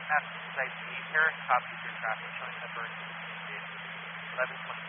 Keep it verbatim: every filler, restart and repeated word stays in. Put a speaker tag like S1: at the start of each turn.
S1: Massachusetts I C, Paris, copy your traffic showing number eleven twenty.